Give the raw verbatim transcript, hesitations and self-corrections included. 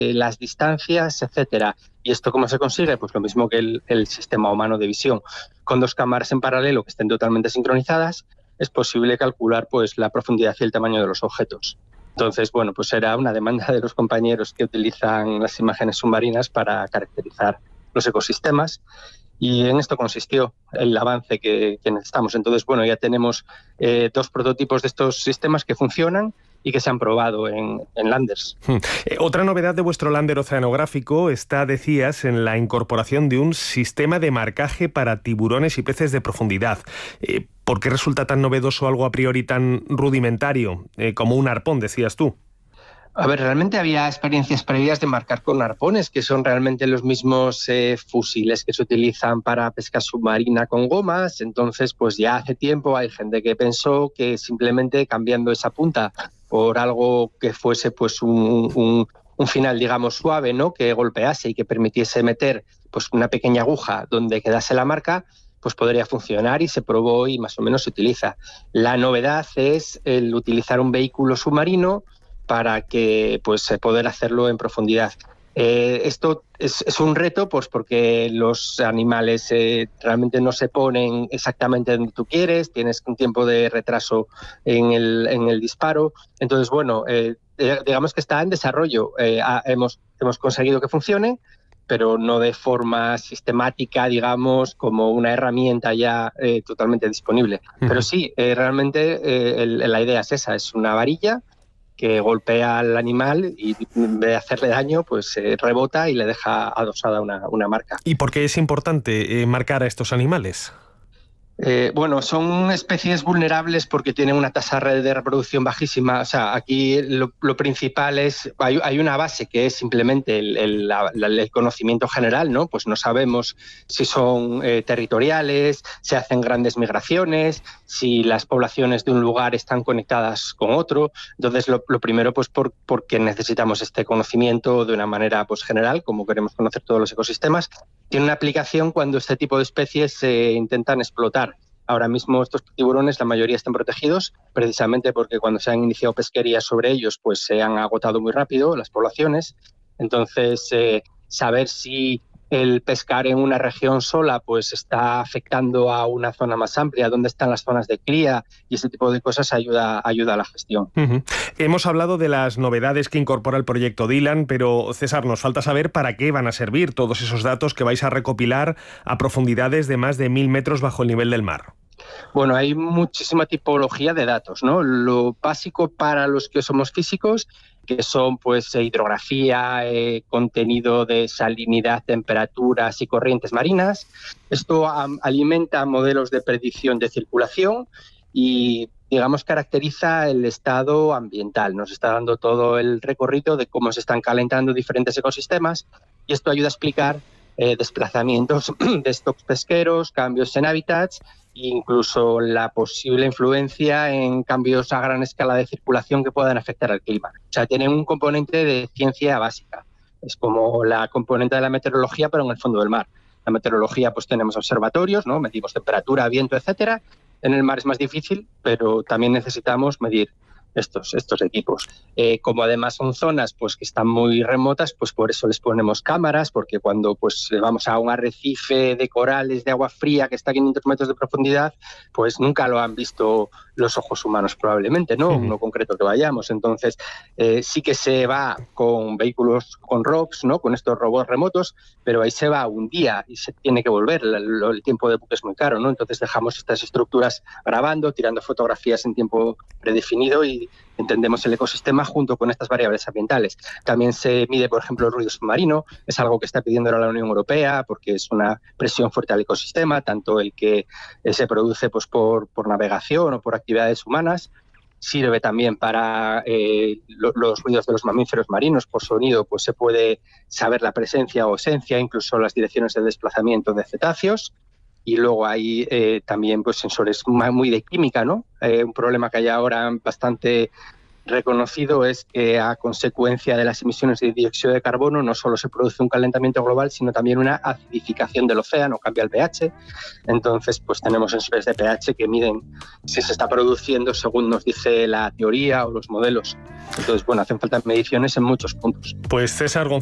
las distancias, etcétera. ¿Y esto cómo se consigue? Pues lo mismo que el, el sistema humano de visión. Con dos cámaras en paralelo que estén totalmente sincronizadas, es posible calcular pues la profundidad y el tamaño de los objetos. Entonces, bueno, pues era una demanda de los compañeros que utilizan las imágenes submarinas para caracterizar los ecosistemas. Y en esto consistió el avance que, que necesitamos. Entonces, bueno, ya tenemos eh, dos prototipos de estos sistemas que funcionan y que se han probado en, en landers. Hmm. Eh, otra novedad de vuestro lander oceanográfico está, decías, en la incorporación de un sistema de marcaje para tiburones y peces de profundidad. Eh, ¿Por qué resulta tan novedoso algo a priori tan rudimentario, eh, como un arpón, decías tú? A ver, realmente había experiencias previas de marcar con arpones, que son realmente los mismos eh, fusiles que se utilizan para pesca submarina con gomas. Entonces, pues ya hace tiempo hay gente que pensó que simplemente cambiando esa punta por algo que fuese pues un, un, un final, digamos, suave, ¿no?, que golpease y que permitiese meter pues una pequeña aguja donde quedase la marca, pues podría funcionar, y se probó y más o menos se utiliza. La novedad es el utilizar un vehículo submarino para que pues poder hacerlo en profundidad. Eh, esto es, es un reto, pues porque los animales eh, realmente no se ponen exactamente donde tú quieres, tienes un tiempo de retraso en el, en el disparo. Entonces, bueno, eh, digamos que está en desarrollo. Eh, hemos, hemos conseguido que funcione, pero no de forma sistemática, digamos, como una herramienta ya eh, totalmente disponible. Uh-huh. Pero sí, eh, realmente eh, el, la idea es esa, es una varilla que golpea al animal y en vez de hacerle daño, pues eh, rebota y le deja adosada una, una marca. ¿Y por qué es importante eh, marcar a estos animales? Eh, bueno, son especies vulnerables porque tienen una tasa de reproducción bajísima. O sea, aquí lo, lo principal es, hay, hay una base que es simplemente el, el, la, el conocimiento general, ¿no? Pues no sabemos si son eh, territoriales, si hacen grandes migraciones, si las poblaciones de un lugar están conectadas con otro. Entonces, lo, lo primero, pues por, porque necesitamos este conocimiento de una manera pues general, como queremos conocer todos los ecosistemas. Tiene una aplicación cuando este tipo de especies se intentan explotar. Ahora mismo estos tiburones, la mayoría están protegidos, precisamente porque cuando se han iniciado pesquerías sobre ellos, pues se han agotado muy rápido las poblaciones. Entonces, eh, saber si el pescar en una región sola pues está afectando a una zona más amplia, dónde están las zonas de cría y ese tipo de cosas ayuda, ayuda a la gestión. Uh-huh. Hemos hablado de las novedades que incorpora el proyecto Dylan, pero César, nos falta saber para qué van a servir todos esos datos que vais a recopilar a profundidades de más de mil metros bajo el nivel del mar. Bueno, hay muchísima tipología de datos, ¿no? Lo básico para los que somos físicos, que son pues hidrografía, eh, contenido de salinidad, temperaturas y corrientes marinas. Esto um, alimenta modelos de predicción de circulación y, digamos, caracteriza el estado ambiental. Nos está dando todo el recorrido de cómo se están calentando diferentes ecosistemas, y esto ayuda a explicar eh, desplazamientos de stocks pesqueros, cambios en hábitats, incluso la posible influencia en cambios a gran escala de circulación que puedan afectar al clima. O sea, tienen un componente de ciencia básica. Es como la componente de la meteorología, pero en el fondo del mar. La meteorología, pues tenemos observatorios, ¿no? Medimos temperatura, viento, etcétera. En el mar es más difícil, pero también necesitamos medir estos, estos equipos. Eh, como además son zonas pues que están muy remotas, pues por eso les ponemos cámaras, porque cuando pues vamos a un arrecife de corales de agua fría que está a quinientos metros de profundidad, pues nunca lo han visto los ojos humanos probablemente, ¿no? Uno concreto que vayamos. Entonces, eh, sí que se va con vehículos, con R O Cs, ¿no? Con estos robots remotos, pero ahí se va un día y se tiene que volver. El, el tiempo de buque es muy caro, ¿no? Entonces dejamos estas estructuras grabando, tirando fotografías en tiempo predefinido y entendemos el ecosistema junto con estas variables ambientales. También se mide, por ejemplo, el ruido submarino. Es algo que está pidiendo ahora la Unión Europea porque es una presión fuerte al ecosistema, tanto el que eh, se produce pues, por, por navegación o por actividades humanas. Sirve también para eh, lo, los ruidos de los mamíferos marinos por sonido, pues se puede saber la presencia o ausencia, incluso las direcciones de desplazamiento de cetáceos. Y luego hay eh, también pues, sensores muy de química, ¿no? Eh, un problema que hay ahora bastante reconocido es que a consecuencia de las emisiones de dióxido de carbono no solo se produce un calentamiento global, sino también una acidificación del océano, cambia el pH. Entonces, pues tenemos sensores de pH que miden si se está produciendo según nos dice la teoría o los modelos. Entonces, bueno, hacen falta mediciones en muchos puntos. Pues César González